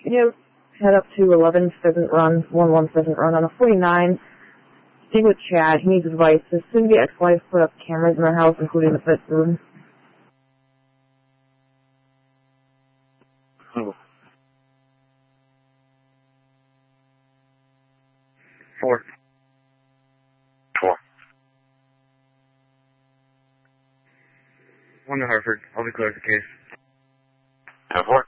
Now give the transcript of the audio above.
You head up to 11 Pheasant Run, 11 Pheasant Run on a 49. Speak with Chad. He needs advice. His soon-to-be ex-wife put up cameras in their house, including the bedroom. Who? 4. 4. 1 to Hartford. I'll be clear the case. 4.